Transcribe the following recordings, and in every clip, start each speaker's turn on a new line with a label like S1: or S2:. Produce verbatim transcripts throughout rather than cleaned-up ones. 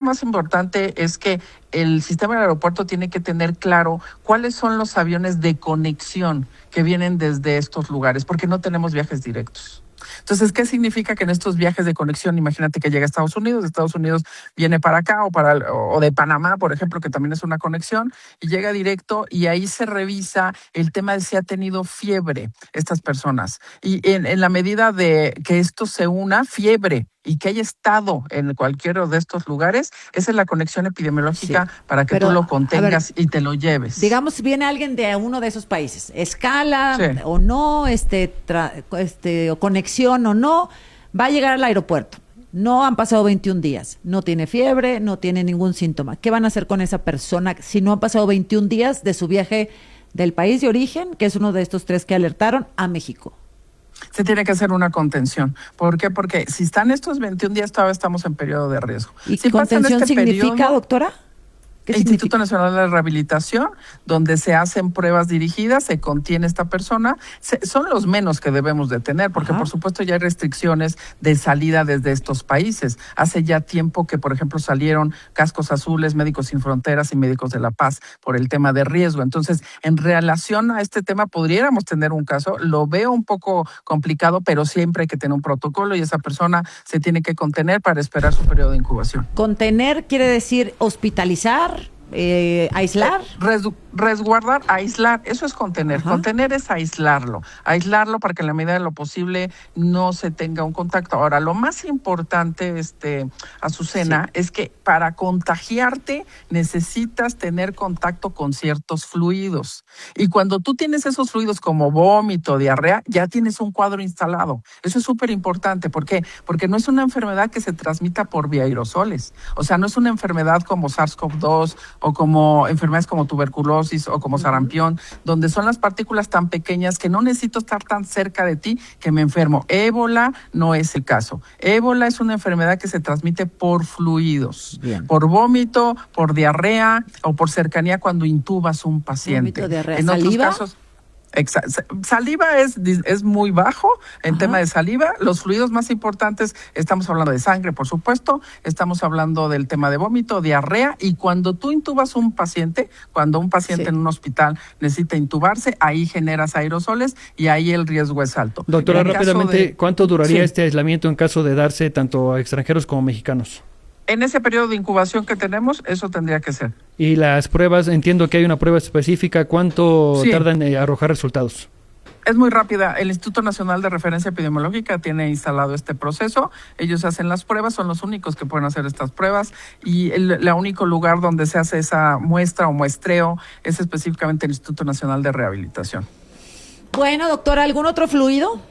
S1: más importante es que el sistema del aeropuerto tiene que tener claro cuáles son los aviones de conexión que vienen desde estos lugares, porque no tenemos viajes directos. Entonces, ¿qué significa que en estos viajes de conexión, imagínate que llega a Estados Unidos, de Estados Unidos viene para acá o para o de Panamá, por ejemplo, que también es una conexión, y llega directo y ahí se revisa el tema de si ha tenido fiebre estas personas. Y en, en la medida de que esto se una, fiebre, y que haya estado en cualquiera de estos lugares, esa es la conexión epidemiológica sí, para que tú lo contengas ver, y te lo lleves.
S2: Digamos, viene alguien de uno de esos países, escala sí. o no, este, tra, este, o conexión o no, va a llegar al aeropuerto. No han pasado veintiún días, no tiene fiebre, no tiene ningún síntoma. ¿Qué van a hacer con esa persona si no han pasado veintiún días de su viaje del país de origen, que es uno de estos tres que alertaron, a México?
S1: Se tiene que hacer una contención. ¿Por qué? Porque si están estos veintiún días, todavía estamos en periodo de riesgo.
S2: ¿Y
S1: si
S2: contención este significa, periodo, doctora?
S1: El Instituto Nacional de Rehabilitación, donde se hacen pruebas dirigidas, se contiene esta persona, se, son los menos que debemos de tener, porque Ajá. por supuesto ya hay restricciones de salida desde estos países. Hace ya tiempo que, por ejemplo, salieron Cascos Azules, Médicos Sin Fronteras y Médicos de la Paz por el tema de riesgo. Entonces, en relación a este tema, podríamos tener un caso, lo veo un poco complicado, pero siempre hay que tener un protocolo y esa persona se tiene que contener para esperar su periodo de incubación.
S2: Contener quiere decir hospitalizar, Eh, aislar,
S1: Res, resguardar, aislar, eso es contener. Ajá. Contener es aislarlo, aislarlo para que en la medida de lo posible no se tenga un contacto. Ahora, lo más importante, este, Azucena, sí. es que para contagiarte necesitas tener contacto con ciertos fluidos. Y cuando tú tienes esos fluidos como vómito, diarrea, ya tienes un cuadro instalado. Eso es súper importante. ¿Por qué? Porque no es una enfermedad que se transmita por vía aerosoles. O sea, no es una enfermedad como SARS-CoV dos o como enfermedades como tuberculosis o como sarampión, donde son las partículas tan pequeñas que no necesito estar tan cerca de ti que me enfermo. Ébola no es el caso. Ébola es una enfermedad que se transmite por fluidos, Bien. por vómito, por diarrea o por cercanía cuando intubas un paciente.
S2: Vómito, diarrea,
S1: en
S2: ¿saliva?
S1: otros casos, Exa- saliva es, es muy bajo en Ajá. tema de saliva. Los fluidos más importantes, estamos hablando de sangre, por supuesto, estamos hablando del tema de vómito, diarrea, y cuando tú intubas un paciente, cuando un paciente sí. en un hospital necesita intubarse, ahí generas aerosoles y ahí el riesgo es alto.
S3: Doctora, rápidamente, de... ¿cuánto duraría sí. este aislamiento en caso de darse tanto a extranjeros como mexicanos?
S1: En ese periodo de incubación que tenemos, eso tendría que ser.
S3: Y las pruebas, entiendo que hay una prueba específica, ¿cuánto sí. tardan en arrojar resultados?
S1: Es muy rápida. El Instituto Nacional de Referencia Epidemiológica tiene instalado este proceso. Ellos hacen las pruebas, son los únicos que pueden hacer estas pruebas y el, el único lugar donde se hace esa muestra o muestreo es específicamente el Instituto Nacional de Rehabilitación.
S2: Bueno, doctora, ¿algún otro fluido?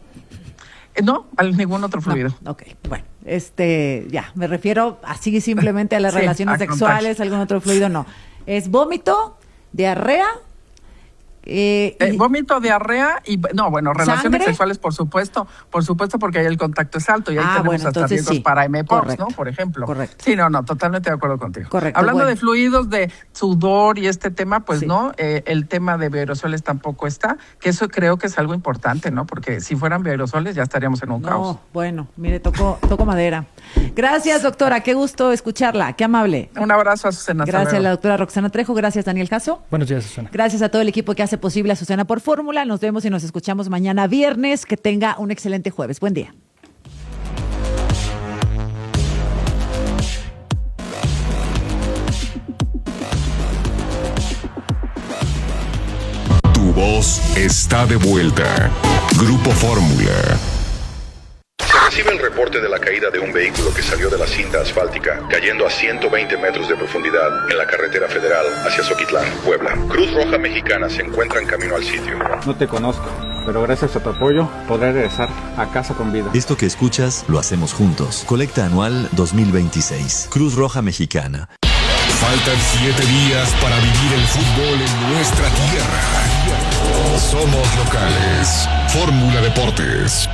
S1: No, ningún otro fluido.
S2: No, ok, bueno, este, ya, me refiero así simplemente a las sí, relaciones a sexuales, contacto. Algún otro fluido, no. Es vómito, diarrea,
S1: Eh, eh, vómito, diarrea y no, bueno, relaciones
S2: ¿sangre?
S1: Sexuales, por supuesto, por supuesto, porque ahí el contacto es alto y ahí
S2: ah,
S1: tenemos
S2: bueno,
S1: hasta riesgos
S2: sí.
S1: para M P O X,
S2: Correcto.
S1: ¿no? Por ejemplo.
S2: Correcto.
S1: Sí, no, no, totalmente de acuerdo contigo.
S2: Correcto.
S1: Hablando
S2: bueno.
S1: de fluidos, de sudor y este tema, pues
S2: sí.
S1: no, eh, el tema de aerosoles tampoco está, que eso creo que es algo importante, ¿no? Porque si fueran aerosoles ya estaríamos en un
S2: no,
S1: caos.
S2: Bueno, mire, toco, toco madera. Gracias, doctora, qué gusto escucharla, qué amable.
S1: Un abrazo a Azucena.
S2: Gracias a la doctora Roxana Trejo, gracias Daniel Caso.
S3: Buenos días, Azucena.
S2: Gracias a todo el equipo que hace posible Azucena por Fórmula. Nos vemos y nos escuchamos mañana viernes. Que tenga un excelente jueves. Buen día.
S4: Tu voz está de vuelta. Grupo Fórmula.
S5: Recibe el reporte de la caída de un vehículo que salió de la cinta asfáltica, cayendo a ciento veinte metros de profundidad en la carretera federal hacia Zoquitlán, Puebla. Cruz Roja Mexicana se encuentra en camino al sitio.
S6: No te conozco, pero gracias a tu apoyo podré regresar a casa con vida.
S7: Esto que escuchas lo hacemos juntos. Colecta anual dos mil veintiséis. Cruz Roja Mexicana.
S4: Faltan siete días para vivir el fútbol en nuestra tierra. Somos locales. Fórmula Deportes.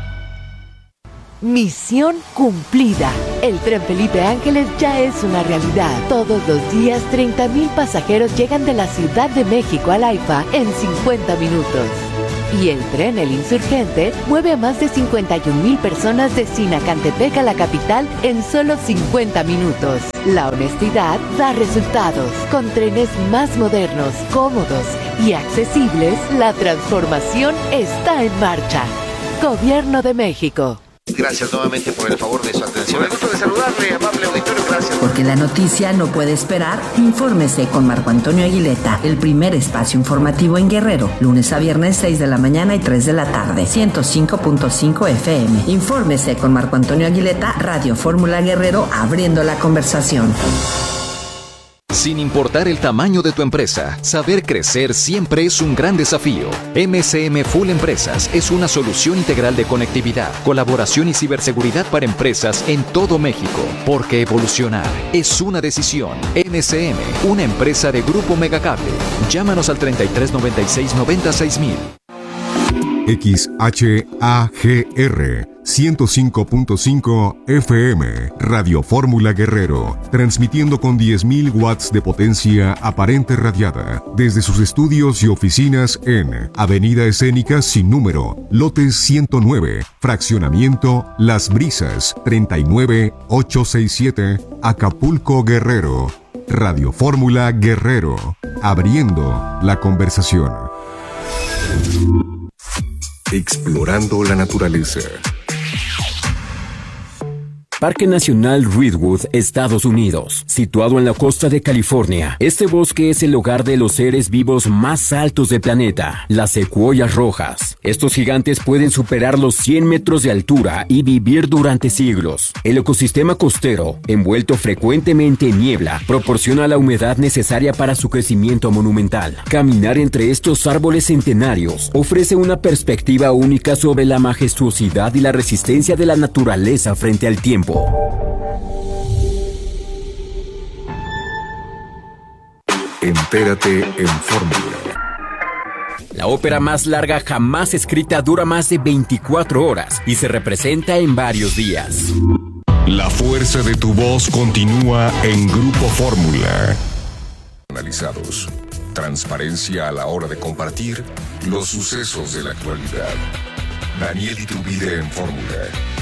S8: Misión cumplida. El Tren Felipe Ángeles ya es una realidad. Todos los días, treinta mil pasajeros llegan de la Ciudad de México al AIFA en cincuenta minutos. Y el tren El Insurgente mueve a más de cincuenta y un mil personas de Sinacantepec a la capital en solo cincuenta minutos. La honestidad da resultados. Con trenes más modernos, cómodos y accesibles, la transformación está en marcha. Gobierno de México.
S9: Gracias nuevamente por el favor de su atención. Me gusto de saludarle, amable auditorio, gracias.
S10: Porque la noticia no puede esperar, infórmese con Marco Antonio Aguileta, el primer espacio informativo en Guerrero, lunes a viernes seis de la mañana y tres de la tarde, ciento cinco punto cinco F M. Infórmese con Marco Antonio Aguileta, Radio Fórmula Guerrero, abriendo la conversación.
S11: Sin importar el tamaño de tu empresa, saber crecer siempre es un gran desafío. M S M Full Empresas es una solución integral de conectividad, colaboración y ciberseguridad para empresas en todo México. Porque evolucionar es una decisión. M S M, una empresa de Grupo Megacable. Llámanos al treinta y tres noventa y seis noventa y seis mil.
S12: X H A G R ciento cinco punto cinco F M, Radio Fórmula Guerrero, transmitiendo con diez mil watts de potencia aparente radiada, desde sus estudios y oficinas en Avenida Escénica Sin Número, lote ciento nueve, fraccionamiento Las Brisas, treinta y nueve ochocientos sesenta y siete, Acapulco, Guerrero. Radio Fórmula Guerrero, abriendo la conversación.
S4: Explorando la naturaleza.
S13: Parque Nacional Redwood, Estados Unidos. Situado en la costa de California, este bosque es el hogar de los seres vivos más altos del planeta, las secuoyas rojas. Estos gigantes pueden superar los cien metros de altura y vivir durante siglos. El ecosistema costero, envuelto frecuentemente en niebla, proporciona la humedad necesaria para su crecimiento monumental. Caminar entre estos árboles centenarios ofrece una perspectiva única sobre la majestuosidad y la resistencia de la naturaleza frente al tiempo.
S4: Entérate en Fórmula.
S13: La ópera más larga jamás escrita dura más de veinticuatro horas y se representa en varios días.
S4: La fuerza de tu voz continúa en Grupo Fórmula. Analizados. Transparencia a la hora de compartir los sucesos de la actualidad. Daniel Iturbide en Fórmula.